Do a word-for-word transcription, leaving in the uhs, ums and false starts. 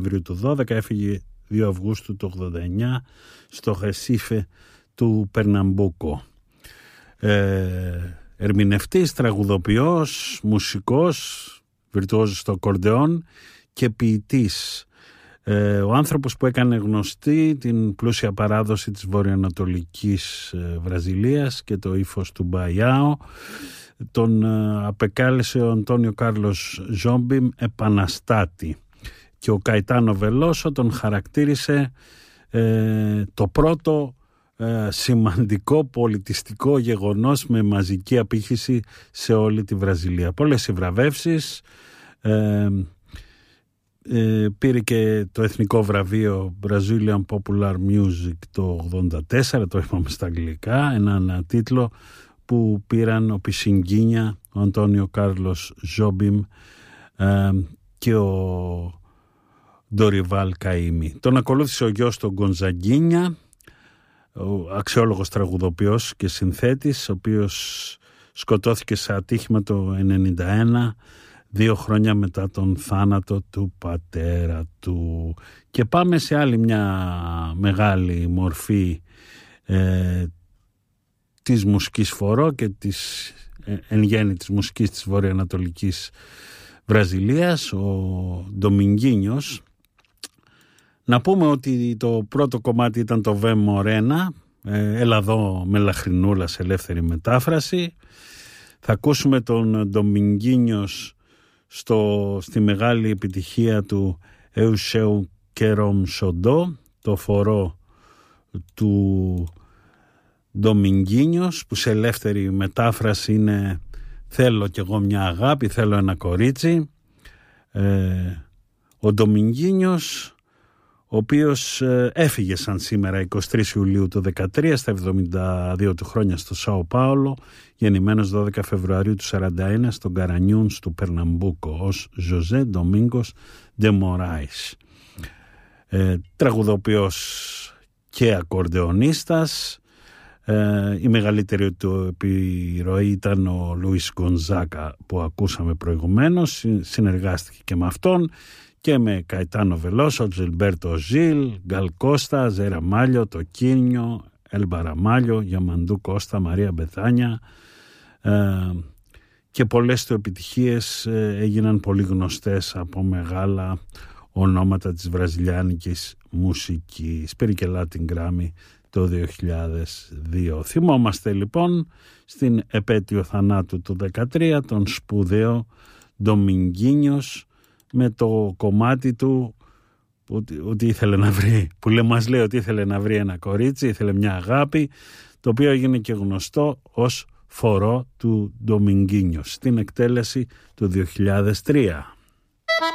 Σεπτεμβρίου του δώδεκα, έφυγε δύο Αυγούστου του ογδόντα εννιά στο Ρεσίφε του Περναμπούκο. Ε, ερμηνευτής, τραγουδοποιός, μουσικός, βιρτουόζος στο ακορντεόν και ποιητής. Ε, ο άνθρωπος που έκανε γνωστή την πλούσια παράδοση της βορειοανατολικής ε, Βραζιλίας και το ύφος του Μπαϊάο. Τον ε, απεκάλεσε ο Αντώνιο Κάρλος Ζόμπιμ επαναστάτη και ο Καϊτάνο Βελόσο τον χαρακτήρισε ε, το πρώτο ε, σημαντικό πολιτιστικό γεγονός με μαζική απήχηση σε όλη τη Βραζιλία. Πολλές οι βραβεύσεις, ε, ε, πήρε και το εθνικό βραβείο Brazilian Popular Music το ογδόντα τέσσερα, το είπαμε στα αγγλικά, έναν τίτλο που πήραν ο Πισιγκίνια, ο Αντώνιο Κάρλος Ζόμπιμ ε, και ο Ντοριβάλ Καΐμι. Τον ακολούθησε ο γιος του Γκονζαγκίνια, ο αξιόλογος τραγουδοποιός και συνθέτης, ο οποίος σκοτώθηκε σε ατύχημα το ενενήντα ένα, δύο χρόνια μετά τον θάνατο του πατέρα του. Και πάμε σε άλλη μια μεγάλη μορφή ε, της μουσικής φορό και της ε, εν γέννη της μουσικής της βορειοανατολικής Βραζιλίας, ο Ντομινγκίνιος. Να πούμε ότι το πρώτο κομμάτι ήταν το Βε Μορένα, ε, έλα εδώ με λαχρινούλα σε ελεύθερη μετάφραση. Θα ακούσουμε τον Ντομινγκίνιος στο, στη μεγάλη επιτυχία του Εουσέου Κέρομ Σοντό, το φορό του Ντομινγκίνιος, που σε ελεύθερη μετάφραση είναι θέλω κι εγώ μια αγάπη, θέλω ένα κορίτσι. Ε, ο Ντομινγκίνιος, ο οποίος ε, έφυγε σαν σήμερα εικοστή τρίτη Ιουλίου του δεκατρία στα εβδομήντα δύο του χρόνια στο Σάο Πάολο, γεννημένος δώδεκα Φεβρουαρίου του σαράντα ένα στον Καρανιούνς του Περναμπούκο ως Ζωζέ Ντομίνγκος Ντε Μωράης. Ε, τραγουδοποιός και ακορντεονίστας. Ε, η μεγαλύτερη του επιρροή ήταν ο Λουίς Γκονζάκα που ακούσαμε προηγουμένως, συνεργάστηκε και με αυτόν και με Καϊτάνο Βελόσο, Τζιλμπέρτο Ζιλ, Γκαλ Κώστα, Ζέρα Μάλιο, Τοκίνιο, Ελμπαραμάλιο, Γιαμαντού Κώστα, Μαρία Μπεθάνια, ε, και πολλές του επιτυχίες ε, έγιναν πολύ γνωστές από μεγάλα ονόματα της βραζιλιάνικης μουσικής. Πήρε και Latin Grammy το δύο χιλιάδες δύο. Θυμόμαστε λοιπόν στην επέτειο θανάτου του δεκατρία τον σπουδαίο Ντομινγκίνιος με το κομμάτι του ότι, ότι ήθελε να βρει, που λέει, μας λέει ότι ήθελε να βρει ένα κορίτσι, ήθελε μια αγάπη, το οποίο έγινε και γνωστό ως φορό του Ντομινγκίνιος στην εκτέλεση του δύο χιλιάδες τρία.